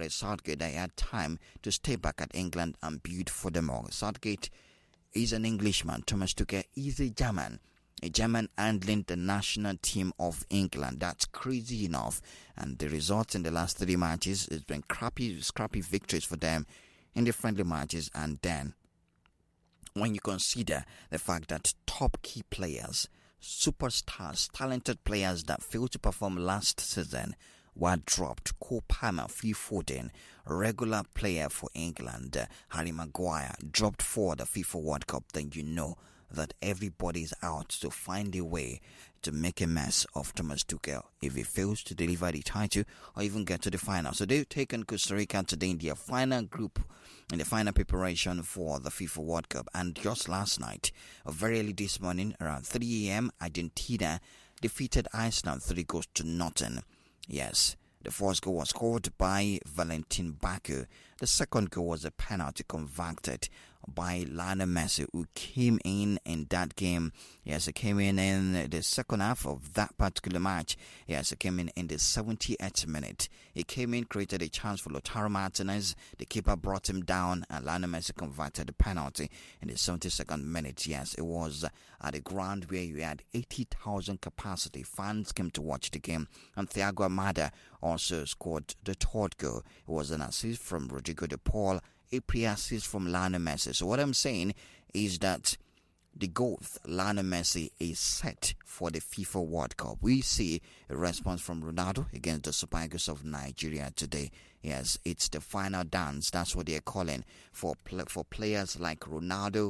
decided Southgate that he had time to stay back at England and build for them all. Southgate is an Englishman. Thomas Tuchel is a German. A German handling the national team of England. That's crazy enough. And the results in the last 3 matches, it's been scrappy victories for them in the friendly matches. And then, when you consider the fact that top key players, superstars, talented players that failed to perform last season were dropped. Cole Palmer, Phil Foden, regular player for England, Harry Maguire, dropped for the FIFA World Cup, then you know that everybody's out to find a way to make a mess of Thomas Tuchel if he fails to deliver the title or even get to the final. So they've taken Costa Rica today in their final group, in the final preparation for the FIFA World Cup. And just last night, or very early this morning, around 3 a.m., Argentina defeated Iceland 3-0. Yes, the first goal was scored by Valentin Baku. The second goal was a penalty converted by Lionel Messi, who came in that game. Yes, he came in the second half of that particular match. Yes, he came in the 78th minute. He came in, created a chance for Lautaro Martinez. The keeper brought him down, and Lionel Messi converted the penalty in the 72nd minute. Yes, it was at a ground where you had 80,000 capacity. Fans came to watch the game, and Thiago Almada also scored the third goal. It was an assist from Rodrigo de Paul, a pre-assist from Lionel Messi. So what I'm saying is that the GOAT, Lionel Messi, is set for the FIFA World Cup. We see a response from Ronaldo against the Super Eagles of Nigeria today. Yes, it's the final dance. That's what they're calling for players like Ronaldo,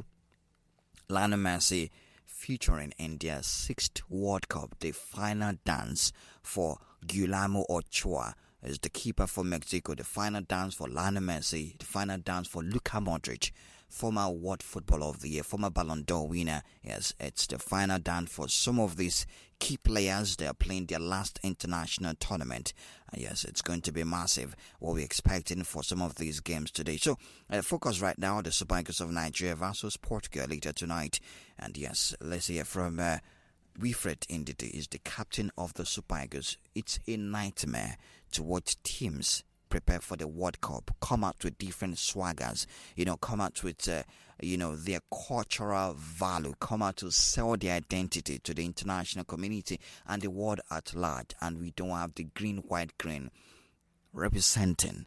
Lionel Messi, featuring in their 6th World Cup, the final dance for Guillermo Ochoa is the keeper for Mexico, the final dance for Lionel Messi, the final dance for Luka Modric, former World Footballer of the Year, former Ballon d'Or winner. Yes, it's the final dance for some of these key players. They are playing their last international tournament. Yes, it's going to be massive, what we're expecting for some of these games today. So, focus right now, the Super Eagles of Nigeria versus Portugal later tonight. And yes, let's hear from Wilfred Ndidi is the captain of the Super Eagles. It's a nightmare to watch teams prepare for the World Cup, come out with different swaggers, come out with, their cultural value, come out to sell their identity to the international community and the world at large. And we don't have the green, white, green representing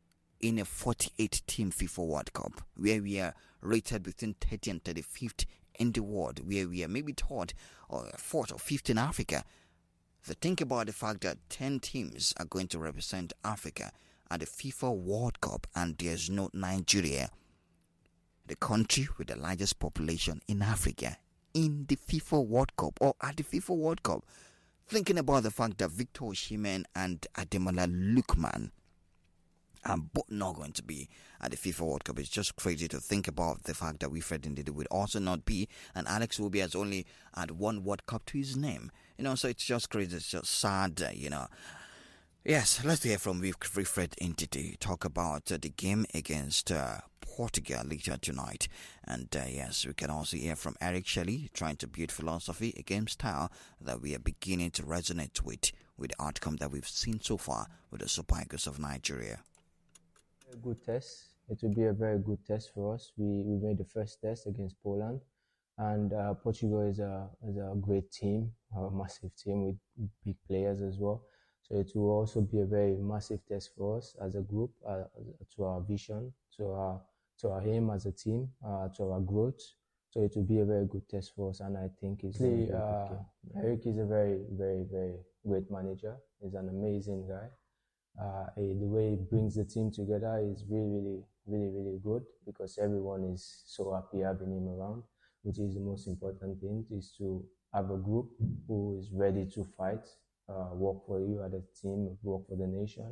in a 48-team FIFA World Cup, where we are rated between 30 and 35th in the world, where we are maybe 3rd or 4th or 5th in Africa. So think about the fact that 10 teams are going to represent Africa at the FIFA World Cup, and there's no Nigeria, the country with the largest population in Africa, in the FIFA World Cup or at the FIFA World Cup. Thinking about the fact that Victor Osimhen and Ademola Lookman are both not going to be at the FIFA World Cup. It's just crazy to think about the fact that Wilfred Ndidi would also not be, and Alex Iwobi has only had one World Cup to his name. So it's just crazy, it's just sad, Yes, let's hear from Wilfred Ndidi talk about the game against Portugal later tonight. And yes, we can also hear from Eric Shelley trying to build philosophy, a game style that we are beginning to resonate with the outcome that we've seen so far with the Super Eagles of Nigeria. A good test. It will be a very good test for us. We made the first test against Poland, and Portugal is a great team, a massive team with big players as well. So it will also be a very massive test for us as a group, to our vision, to our aim as a team, to our growth. So it will be a very good test for us, and I think Eric is a very, very, very great manager. He's an amazing guy. The way he brings the team together is really, really, really, really good, because everyone is so happy having him around, which is the most important thing, is to have a group who is ready to fight, work for you as a team, work for the nation,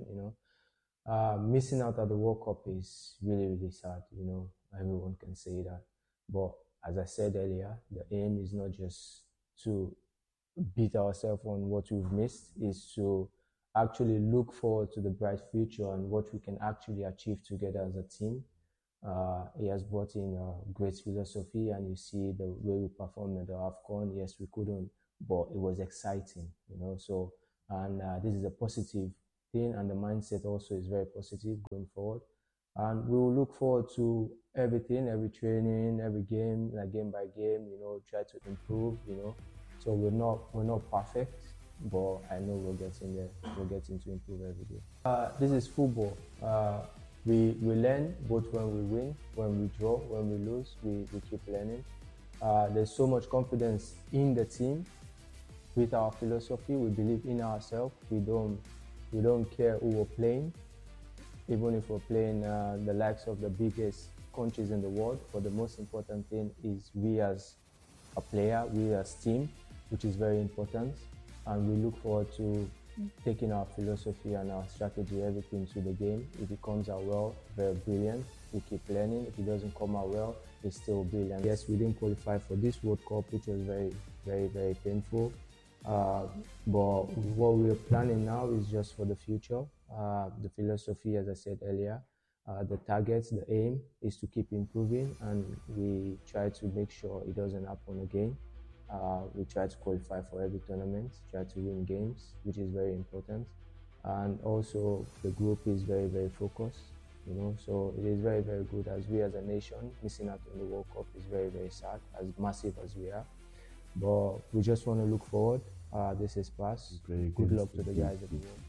Missing out at the World Cup is really, really sad, everyone can say that. But as I said earlier, the aim is not just to beat ourselves on what we've missed, is to actually look forward to the bright future and what we can actually achieve together as a team. He has brought in a great philosophy, and you see the way we performed at the AFCON. Yes, we couldn't, but it was exciting, So, and this is a positive thing, and the mindset also is very positive going forward. And we will look forward to everything, every training, every game, like game by game. Try to improve. So we're not perfect, but I know we're getting there. We're getting to improve every day. This is football. We learn both when we win, when we draw, when we lose. We keep learning. There's so much confidence in the team. With our philosophy, we believe in ourselves. We don't care who we're playing, even if we're playing the likes of the biggest countries in the world. But the most important thing is we as a player, we as team, which is very important. And we look forward to taking our philosophy and our strategy, everything to the game. If it comes out well, very brilliant. We keep learning. If it doesn't come out well, it's still brilliant. Yes, we didn't qualify for this World Cup, which was very, very, very painful. But what we're planning now is just for the future. The philosophy, as I said earlier, the targets, the aim is to keep improving, and we try to make sure it doesn't happen again. We try to qualify for every tournament, try to win games, which is very important. And also the group is very, very focused, so it is very, very good. As we as a nation, missing out on the World Cup is very, very sad, as massive as we are. But we just want to look forward. This is past. Good luck to the guys at the world.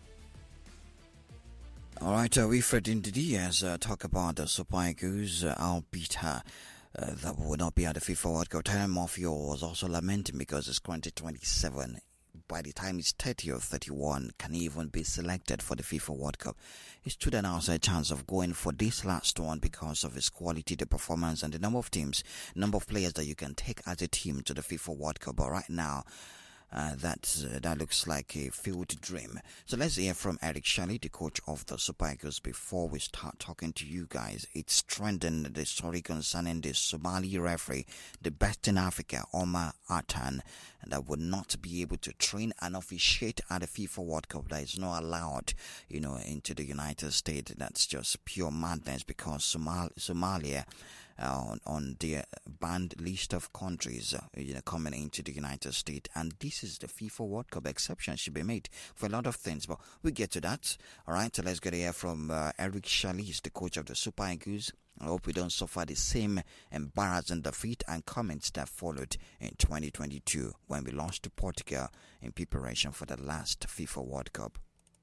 All right, Wilfred Ndidi has talked about the Super Eagles, albeit that will not be at the FIFA World Cup. Terry Murphy was also lamenting because it's currently 27. By the time it's 30 or 31, can even be selected for the FIFA World Cup. He stood an outside chance of going for this last one because of his quality, the performance, and the number of teams, number of players that you can take as a team to the FIFA World Cup. But right now, that looks like a failed dream. So let's hear from Eric Shelley, the coach of the Super Eagles, before we start talking to you guys. It's trending the story concerning the Somali referee, the best in Africa, Omar Atan, that would not be able to train and officiate at the FIFA World Cup. That is not allowed, into the United States. That's just pure madness because Somalia on the banned list of countries coming into the United States, and this is the FIFA World Cup. Exception should be made for a lot of things, but we'll get to that. All right, so let's get here from Eric Shelley. He's the coach of the Super Eagles. I hope we don't suffer the same embarrassing defeat and comments that followed in 2022 when we lost to Portugal in preparation for the last FIFA World Cup.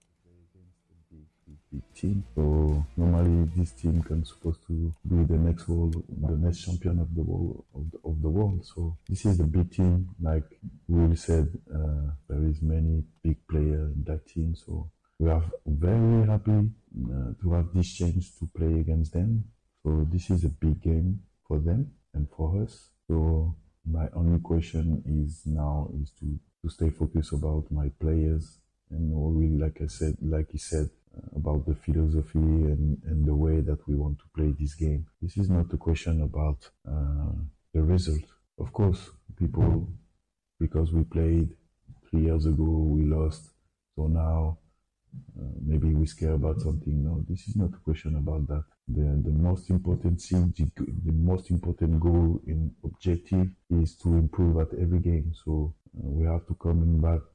Big team. So normally this team can supposed to be the next champion of the world. So this is a big team. Like Will said, there is many big players in that team. So we are very happy to have this chance to play against them. So this is a big game for them and for us. So my only question is to stay focused about my players and we, like he said, about the philosophy and the way that we want to play this game. This is not a question about the result. Of course, people, because we played 3 years ago, we lost, so now maybe we scare about something. No, this is not a question about that. The most important thing, the most important goal and objective is to improve at every game. So we have to come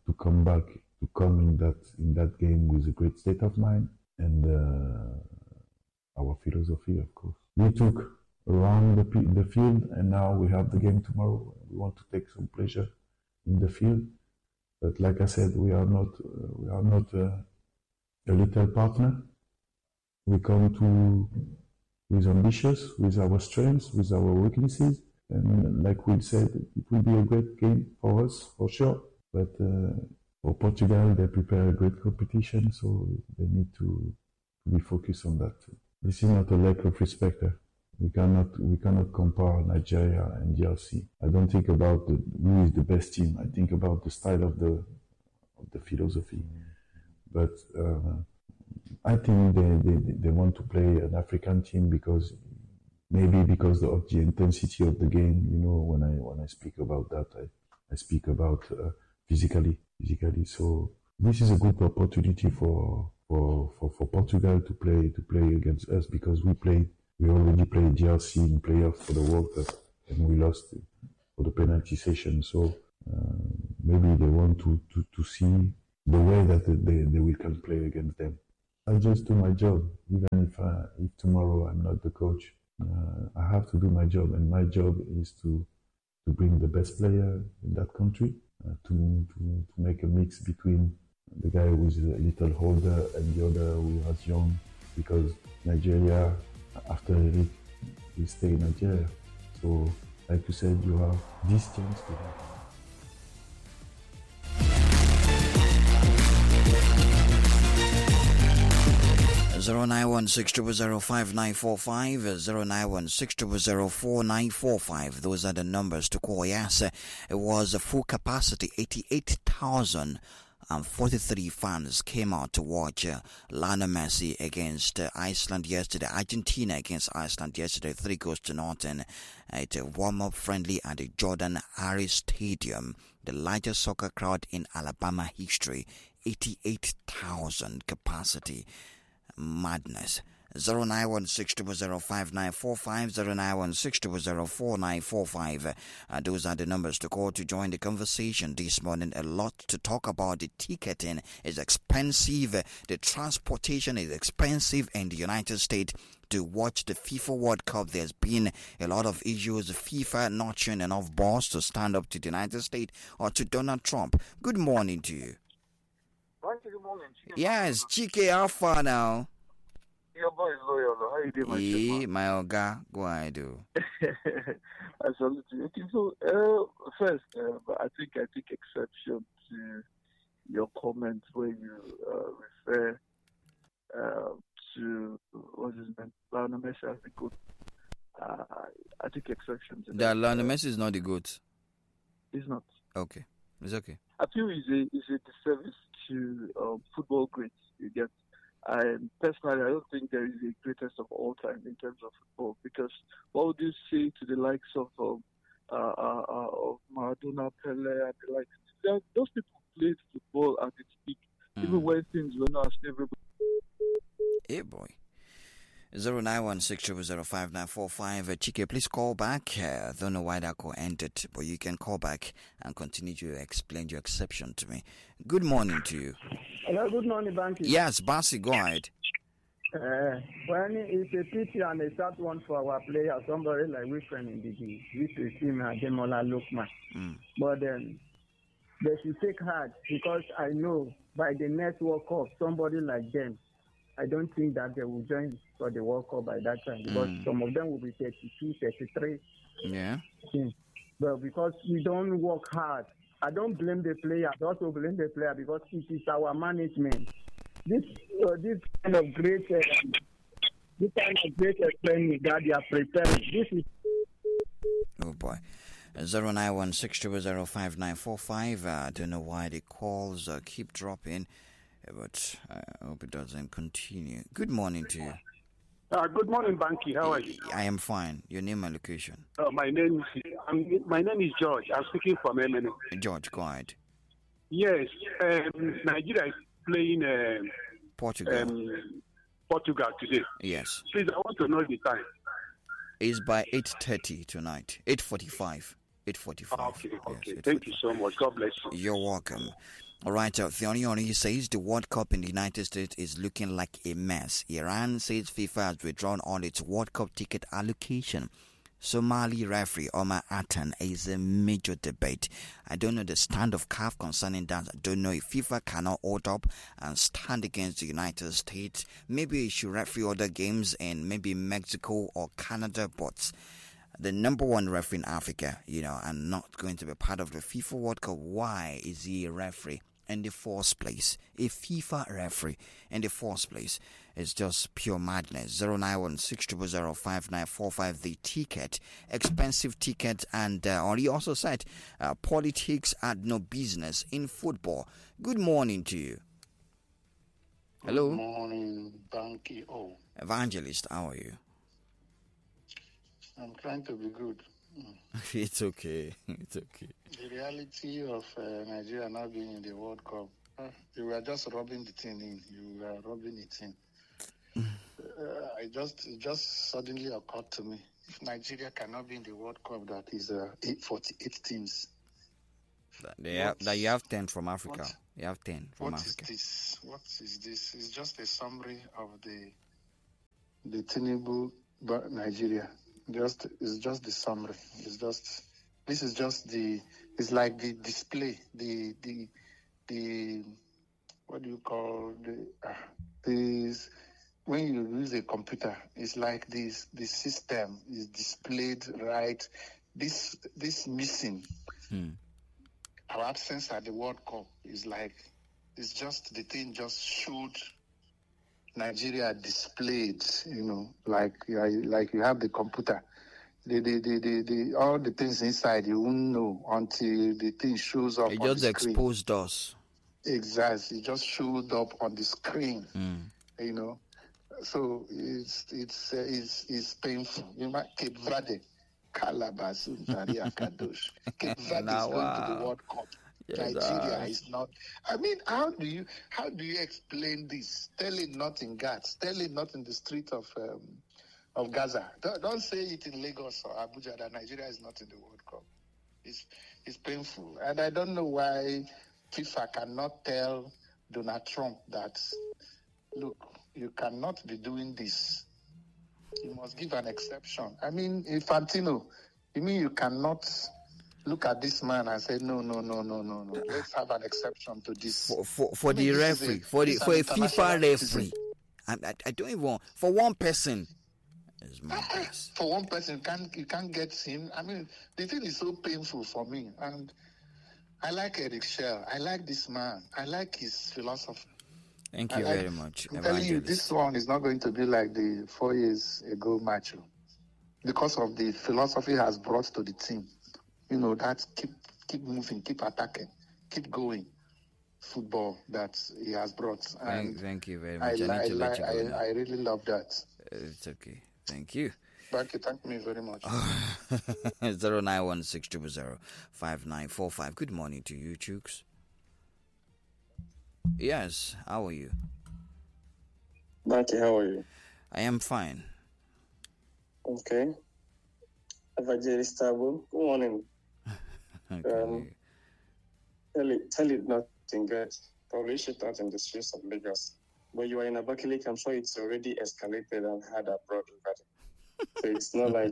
in that game with a great state of mind and our philosophy, of course. We took around the field, and now we have the game tomorrow. We want to take some pleasure in the field, but like I said, we are not a little partner. We come with ambitious, with our strengths, with our weaknesses, and like Will said, it will be a great game for us for sure. But for Portugal, they prepare a great competition, so they need to be focused on that. This is not a lack of respect. We cannot compare Nigeria and DRC. I don't think about who is the best team. I think about the style of the philosophy. But I think they want to play an African team because of the intensity of the game. When I speak about that, I speak about physically. So this is a good opportunity for Portugal to play against us because we already played DRC in playoffs for the World Cup and we lost for the penalty session. So maybe they want to see the way that we can play against them. I just do my job, even if tomorrow I'm not the coach. I have to do my job, and my job is to bring the best player in that country, to make a mix between the guy who is a little older and the other who is young, because Nigeria, after Eric, will stay in Nigeria. So, like you said, you have this chance to have. 0916005945, 0916004945. Those are the numbers to call. Yes, it was a full capacity, 88,043 fans came out to watch Lionel Messi against Iceland yesterday. Argentina against Iceland yesterday, 3-0 at a warm-up friendly at the Jordan Harris Stadium. The largest soccer crowd in Alabama history, 88,000 capacity. Madness. 0916005945, 0916004945. Those are the numbers to call to join the conversation this morning. A lot to talk about. The ticketing is expensive. The transportation is expensive in the United States. To watch the FIFA World Cup, there's been a lot of issues. FIFA not showing enough balls to stand up to the United States or to Donald Trump. Good morning to you. Good morning. Yes, Chike, how far now? Your boy is loyal. How you doing, my Oga, go ahead, do. I salute you. Okay, so first, I take exception to your comment where you refer to what is meant Lionel Messi as the GOAT. I take exception to that. Lionel Messi is not the GOAT. He's not. Okay, it's okay. I feel it's a disservice to football greats. You get. And personally, I don't think there is a greatest of all time in terms of football, because what would you say to the likes of Maradona, Pele, and the likes? Those people played football at its peak, even when things were not as favorable. Hey, boy. 0916005945. Chike, please call back. I don't know why that call ended, but you can call back and continue to explain your exception to me. Good morning to you. Hello, good morning, Banky. Yes, Basi, go ahead. When it's a pity and a sad one for our player, somebody like Wilfred Ndidi, we should see Ademola Lookman. But they should take heart, because I know by the next World Cup, somebody like them, I don't think that they will join for the World Cup by that time, because some of them will be 32, 33. Yeah. But because we don't work hard, I don't blame the player. I also blame the player, because it is our management. This kind of great training that they are preparing. This is. Oh boy. 0916005945. I don't know why the calls keep dropping, but I hope it doesn't continue. Good morning to you. Good morning, Banky. How are you? I am fine. Your name and location? My name is George. I'm speaking from MNN. George, go ahead. Yes, Nigeria is playing Portugal today. Yes. Please, I want to know the time. It's by 8:30 tonight. 8:45. 8:45. Okay. Yes, Thank you so much. God bless you. You're welcome. All right, Theoni says the World Cup in the United States is looking like a mess. Iran says FIFA has withdrawn all its World Cup ticket allocation. Somali referee Omar Atan is a major debate. I don't know the stand of CAF concerning that. I don't know if FIFA cannot hold up and stand against the United States. Maybe it should referee other games in maybe Mexico or Canada, but the number one referee in Africa, and not going to be part of the FIFA World Cup. Why is he a referee in the first place? A FIFA referee in the first place. It's just pure madness. 0916005945. The ticket, expensive ticket, and he also said politics had no business in football. Good morning to you. Hello. Good morning, Banky O. Evangelist, how are you? I'm trying to be good. It's okay. It's okay. The reality of Nigeria not being in the World Cup, you were just rubbing the thing in. You were rubbing it in. It just suddenly occurred to me. If Nigeria cannot be in the World Cup, that is 48 teams. That you have 10 from Africa. You have 10 from Africa. What is this? What is this? It's just a summary of the Tinubu Nigeria. It's just the summary. This is just it's like the display, the what do you call this? When you use a computer, it's like the system is displayed right. This missing. Our absence at the World Cup is like, it's just, the thing just showed Nigeria displayed, like you have the computer. The all the things inside you won't know until the thing shows up. It just exposed us. Exactly, it just showed up on the screen. So it's painful. You might Cape Verde, Calabash, Taria Kadosh. Cape Verde is going to the World Cup. Nigeria is not. I mean, how do you explain this? Tell it not in Gaza. Tell it not in the street of Gaza. Don't say it in Lagos or Abuja that Nigeria is not in the World Cup. It's painful, and I don't know why FIFA cannot tell Donald Trump that, look, you cannot be doing this. You must give an exception. I mean, Infantino, you mean you cannot look at this man and say, no. Let's have an exception to this. For the referee, for a FIFA referee. I don't even want, for one person. For one person, you can't get him. I mean, the thing is so painful for me. And I like Eric Schell. I like this man. I like his philosophy. Thank you very much. I'm telling you, this one is not going to be like the 4 years ago match, because of the philosophy he has brought to the team. That keep moving, keep attacking, keep going football that he has brought. And thank you very much. I really love that. It's okay. Thank you. Thank me very much. 09160005945. Good morning to you, Chooks. Yes, how are you? Banky, how are you? I am fine. Okay. Evangeli Stable, good morning. Okay. Tell it not in good. Publish it out in the streets of Lagos. But you are in Abakaliki, I'm sure it's already escalated and had abroad already. So it's not like,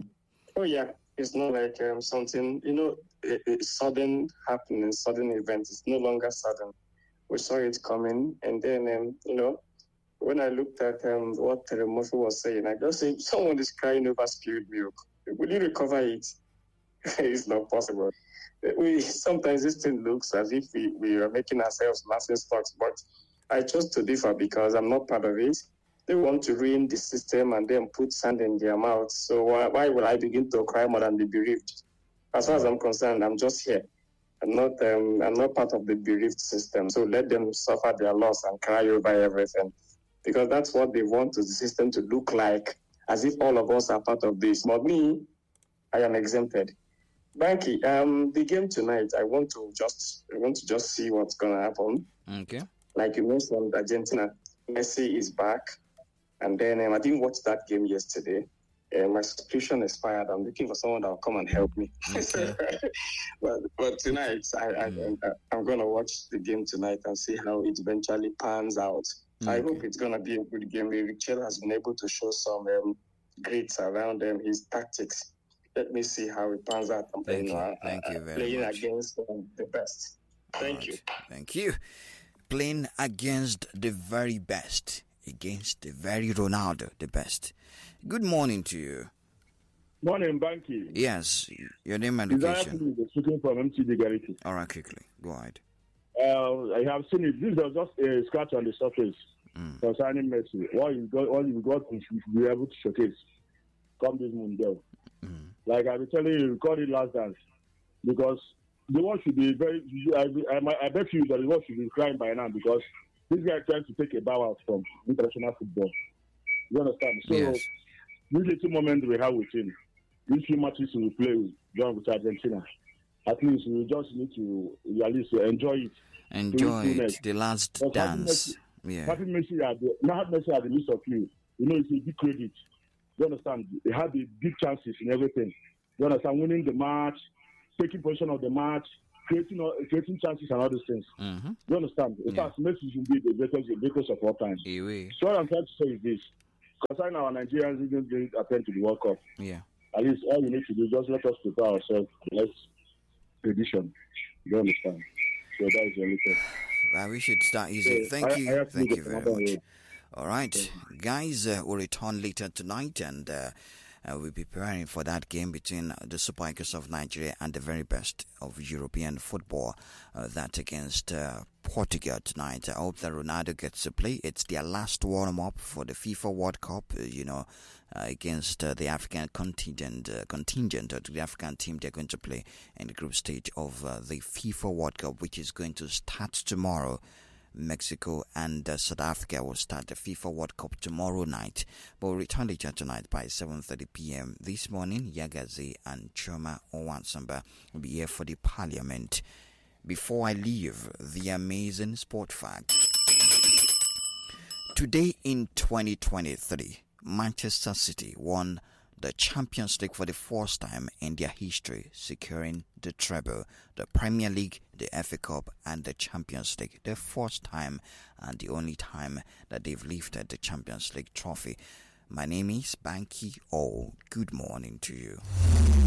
it's not like something, a sudden happening, sudden event. It's no longer sudden. We saw it coming, and then, when I looked at what Terry Murphy was saying, I just said, someone is crying over spilled milk. Will you recover it? It's not possible. Sometimes this thing looks as if we are making ourselves laughing stocks, but I chose to differ because I'm not part of it. They want to ruin the system and then put sand in their mouth. So why will I begin to cry more than be bereaved? As far as I'm concerned, I'm just here. I'm not part of the bereaved system. So let them suffer their loss and cry over everything, because that's what they want the system to look like, as if all of us are part of this. But me, I am exempted. Banky, the game tonight, I want to just see what's gonna happen. Okay. Like you mentioned, Argentina, Messi is back, and then I didn't watch that game yesterday. My subscription expired. I'm looking for someone that will come and help me. Okay. but tonight, I'm gonna watch the game tonight and see how it eventually pans out. Okay. I hope it's gonna be a good game. Richel has been able to show some grits around his tactics. Let me see how it pans out. Thank you very playing much. Against the best. Thank you. Thank you. Playing against the very best, against the very Ronaldo, the best. Good morning to you. Morning, Banky. Yes, your name and location. Speaking from MTD Garrity. All right, quickly. Go ahead. I have seen it. This was just a scratch on the surface concerning Messi. All you got, you should be able to showcase come this Mundial. Like I've been telling you, record it last dance. Because the world should be very... I bet you that the world should be crying by now, because this guy trying to take a bow out from international football. You understand? So, yes. These little moments we have with him, these few matches we play with Argentina, at least we just need to at least enjoy it. Enjoy it, the last dance. Having Messi at the midst of you, it's a big credit. You understand? They had the big chances in everything. You understand? Winning the match, taking position of the match, creating chances and all those things. Mm-hmm. You understand? In fact, Messi should be the greatest of all time. So what I'm trying to say is this. Concerning our Nigerians who didn't attend to the World Cup, at least all we need to do is just let us prepare ourselves for the next edition. You understand? So that is the only thing. We should start easy. Thank you. Thank you very much. All right. Guys, we'll return later tonight and we'll be preparing for that game between the Super Eagles of Nigeria and the very best of European football. That against Portugal tonight. I hope that Ronaldo gets to play. It's their last warm-up for the FIFA World Cup, against the African contingent or the African team they're going to play in the group stage of the FIFA World Cup, which is going to start tomorrow. Mexico and South Africa will start the FIFA World Cup tomorrow night, but we'll return later tonight by 7:30 p.m. This morning, Yagazi and Choma Owansamba will be here for the Parliament. Before I leave, the amazing sport fact. Today in 2023, Manchester City won the Champions League for the first time in their history, securing the treble, the Premier League, the FA Cup, and the Champions League. The first time and the only time that they've lifted the Champions League trophy. My name is Banky O. Good morning to you.